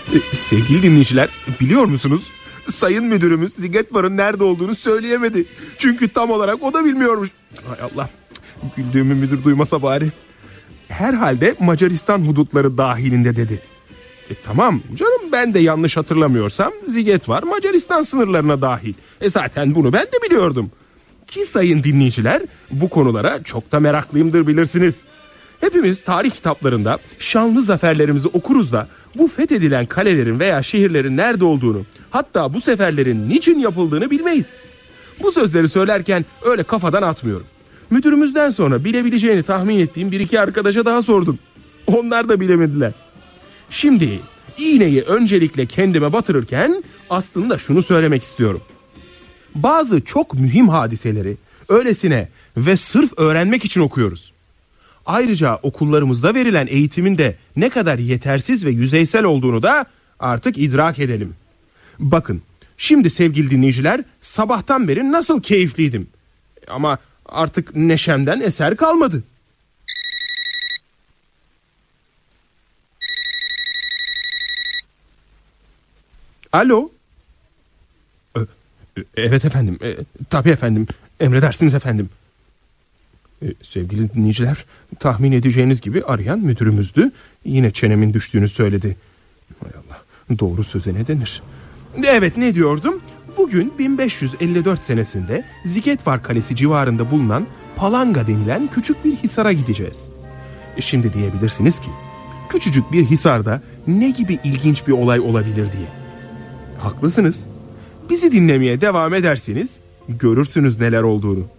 Sevgili dinleyiciler, biliyor musunuz? Sayın müdürümüz Zigetvar'ın nerede olduğunu söyleyemedi. Çünkü tam olarak o da bilmiyormuş. Hay Allah, güldüğümü müdür duymasa bari. Herhalde Macaristan hudutları dahilinde dedi. Tamam canım, ben de yanlış hatırlamıyorsam Zigetvar Macaristan sınırlarına dahil. Zaten bunu ben de biliyordum. Ki sayın dinleyiciler, bu konulara çok da meraklıyımdır bilirsiniz. Hepimiz tarih kitaplarında şanlı zaferlerimizi okuruz da bu fethedilen kalelerin veya şehirlerin nerede olduğunu, hatta bu seferlerin niçin yapıldığını bilmeyiz. Bu sözleri söylerken öyle kafadan atmıyorum. Müdürümüzden sonra bilebileceğini tahmin ettiğim bir iki arkadaşa daha sordum. Onlar da bilemediler. Şimdi iğneyi öncelikle kendime batırırken aslında şunu söylemek istiyorum. Bazı çok mühim hadiseleri öylesine ve sırf öğrenmek için okuyoruz. Ayrıca okullarımızda verilen eğitimin de ne kadar yetersiz ve yüzeysel olduğunu da artık idrak edelim. Bakın, şimdi sevgili dinleyiciler, sabahtan beri nasıl keyifliydim. Ama artık neşemden eser kalmadı. Alo? Evet efendim. Tabii efendim. Emredersiniz efendim. Sevgili dinleyiciler, tahmin edeceğiniz gibi arayan müdürümüzdü. Yine çenemin düştüğünü söyledi. Hay Allah, doğru söze ne denir? Evet, ne diyordum? Bugün 1554 senesinde Zigetvar Kalesi civarında bulunan Palanga denilen küçük bir hisara gideceğiz. Şimdi diyebilirsiniz ki, küçücük bir hisarda ne gibi ilginç bir olay olabilir diye. Haklısınız. Bizi dinlemeye devam ederseniz görürsünüz neler olduğunu.